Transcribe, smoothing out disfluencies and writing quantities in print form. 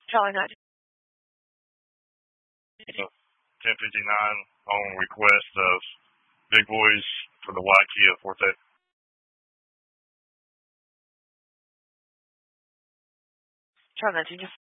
Charlie 9. 1059 on request of Big Boys for the white Kia Forte. Charlie 19.